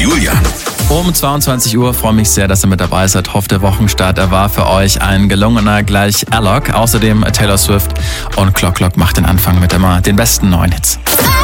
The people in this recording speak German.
Julian. Um 22 Uhr freue mich sehr, dass ihr mit dabei seid. Hofft, der Wochenstart, war für euch ein gelungener, gleich Alok. Außerdem Taylor Swift und Clock macht den Anfang mit immer den besten neuen Hits.